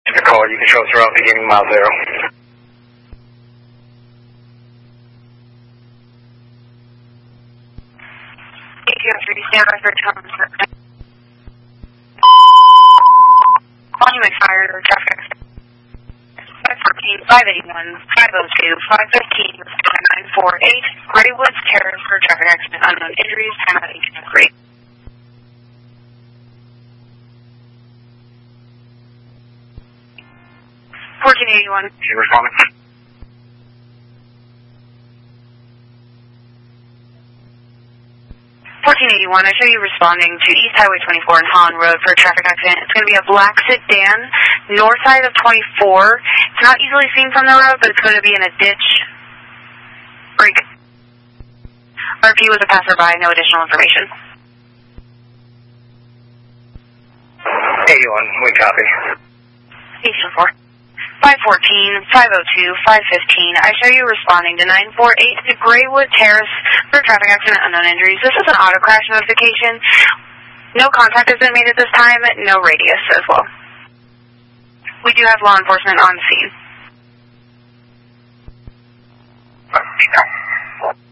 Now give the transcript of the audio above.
The call, you can show us around beginning mile 0. Standby for Thomas. Monument fire or traffic accident. 514, 581, 502, 515, 948, Grey Woods Terrace for traffic accident, unknown injuries, time out 1803. 1481. She responding. 1481, I show you responding to East Highway 24 and Holland Road for a traffic accident. It's going to be a black sedan, north side of 24. It's not easily seen from the road, but it's going to be in a ditch. Break. RP was a passerby, no additional information. 81, we copy. Station 4. 514, 502, 515. I show you responding to 948 to Greywood Terrace for traffic accident, unknown injuries. This is an auto crash notification. No contact has been made at this time, no radius as well. We do have law enforcement on the scene.